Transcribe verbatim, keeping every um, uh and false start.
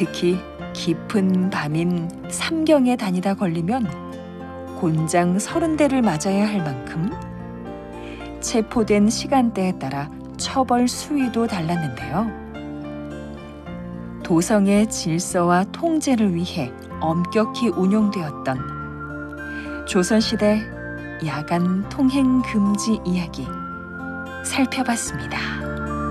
특히 깊은 밤인 삼경에 다니다 걸리면 곤장 서른 대를 맞아야 할 만큼 체포된 시간대에 따라 처벌 수위도 달랐는데요. 도성의 질서와 통제를 위해 엄격히 운용되었던 조선시대 야간 통행 금지 이야기 살펴봤습니다.